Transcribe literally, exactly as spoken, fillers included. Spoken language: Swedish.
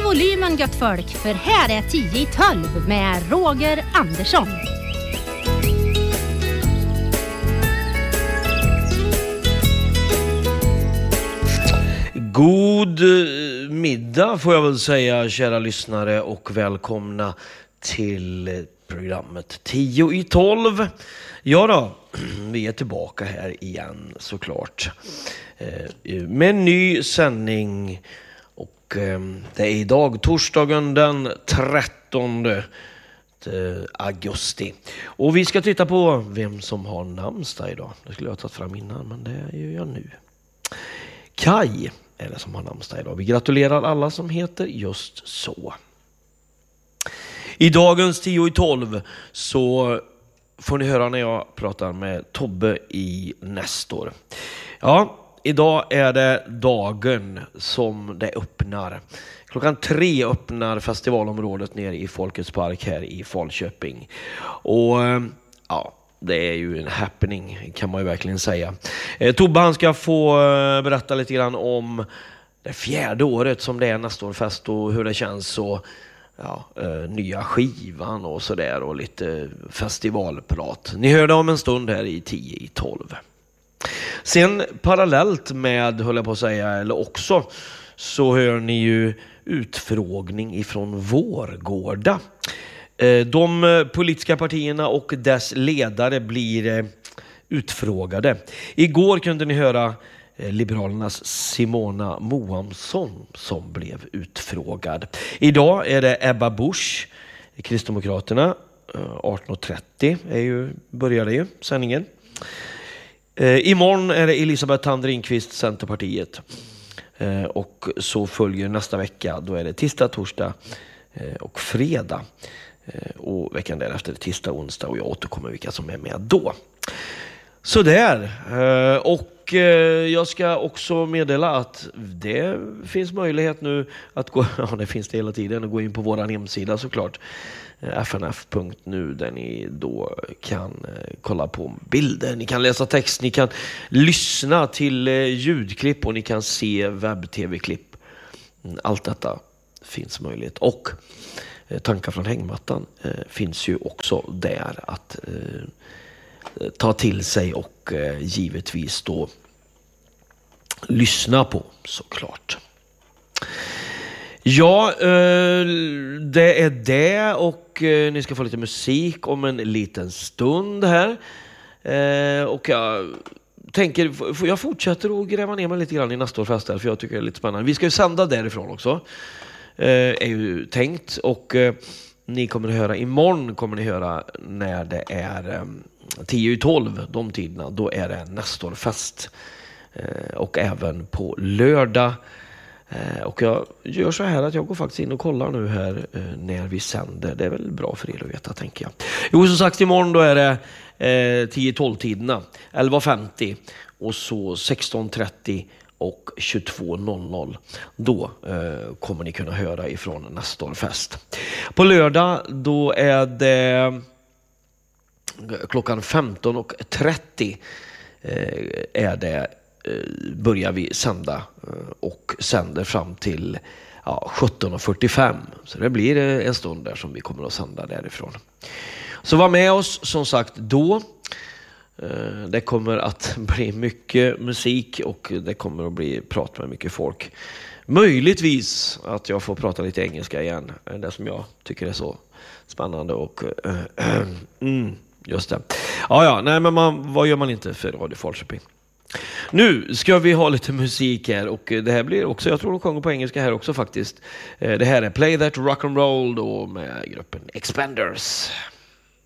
volymen gött folk, för här är tio i tolv med Roger Andersson. God middag får jag väl säga, kära lyssnare, och välkomna till programmet tio i tolv. Ja då, vi är tillbaka här igen såklart med en ny sändning, och det är idag torsdagen den trettonde augusti. Och vi ska titta på vem som har namnsdag idag. Det skulle jag ha tagit fram innan, men det gör jag nu. Kaj är det som har namnsdag idag. Vi gratulerar alla som heter just så. I dagens tio i tolv så får ni höra när jag pratar med Tobbe i Nestor. Ja, idag är det dagen som det öppnar. Klockan tre öppnar festivalområdet nere i Folkets park här i Falköping. Och ja, det är ju en happening, kan man ju verkligen säga. Eh, Tobbe, han ska få eh, berätta lite grann om det fjärde året som det är Nestorfest och hur det känns, och ja, eh, nya skivan och sådär, och lite festivalprat. Ni hörde om en stund här i tio i tolv. Sen parallellt med, höll jag på att säga, eller också, så hör ni ju utfrågning ifrån Vårgårda. De politiska partierna och dess ledare blir utfrågade. Igår kunde ni höra Liberalernas Simona Moamsson som blev utfrågad. Idag är det Ebba Busch, Kristdemokraterna, arton trettio är ju, började ju sändningen. Imorgon är det Elisabeth Tandrinqvist, Centerpartiet. Och så följer nästa vecka, då är det tisdag, torsdag och fredag. Och veckan därefter tisdag, onsdag, och jag återkommer vilka som är med då. Så där. Och jag ska också meddela att det finns möjlighet nu att gå, ja det finns det hela tiden, att gå in på vår hemsida såklart, f n f punkt nu, där ni då kan kolla på bilder, ni kan läsa text, ni kan lyssna till ljudklipp och ni kan se webb-tv-klipp. Allt detta finns möjlighet, och tankar från hängmattan eh, finns ju också där att eh, ta till sig och eh, givetvis då lyssna på, såklart. Ja, eh, det är det, och eh, ni ska få lite musik om en liten stund här. Eh, och jag tänker, jag fortsätter att gräva ner mig lite grann i Nestorfest här, för jag tycker det är lite spännande. Vi ska ju sända därifrån också. är ju tänkt, och eh, ni kommer att höra imorgon, kommer ni höra när det är eh, tio i tolv, de tiderna, då är det Nestorfest, eh, och även på lördag, eh, och jag gör så här att jag går faktiskt in och kollar nu här eh, när vi sänder. Det är väl bra för er att veta, tänker jag. Jo, som sagt, imorgon då är det eh, tio i tolv tiderna, elva femtio och så sexton trettio och tjugotvå noll noll. Då eh, kommer ni kunna höra ifrån Nestorfest. På lördag då är det klockan femton trettio eh, är det eh, börjar vi sända eh, och sänder fram till ja, sjutton fyrtiofem. Så det blir en stund där som vi kommer att sända därifrån. Så var med oss som sagt då. Det kommer att bli mycket musik, och det kommer att bli prat med mycket folk. Möjligtvis att jag får prata lite engelska igen, det som jag tycker är så spännande, och äh, äh, mm, just det. Ja, ja, nej, men man, vad gör man inte för Radio Falköping? Nu ska vi ha lite musik här, och det här blir också, jag tror de sjunger på engelska här också faktiskt. Det här är Play That Rock and Roll då med gruppen Expanders.